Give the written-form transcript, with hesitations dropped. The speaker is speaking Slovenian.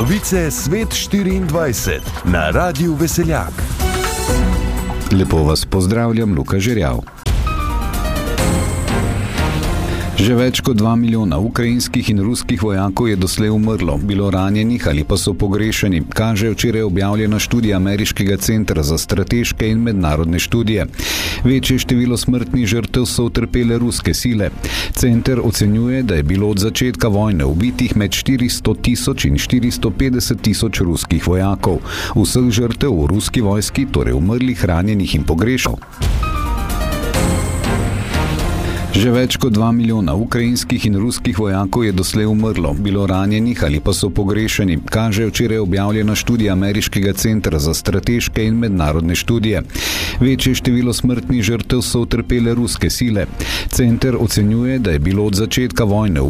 Novice Svet 24 na Radiu Veseljak. Lepo vas pozdravljam, Luka Žerjav. Že več kot 2 milijona ukrajinskih in ruskih vojakov je doslej umrlo, bilo ranjenih ali pa so pogrešani, kaže včeraj objavljena študija Ameriškega centra za strateške in mednarodne študije. Večje število smrtnih žrtev so utrpele ruske sile. Center ocenjuje, da je bilo od začetka vojne ubitih med 400 tisoč in 450 tisoč ruskih vojakov. Vseh žrtev v ruski vojski, torej umrlih, ranjenih in pogrešal. Že več kot 2 milijona ukrajinskih in ruskih vojakov je doslej umrlo, bilo ranjenih ali pa so pogrešani, kaže včeraj objavljena študija Ameriškega centra za strateške in mednarodne študije. Večje število smrtnih žrtev so utrpele ruske sile. Center ocenjuje, da je bilo od začetka vojne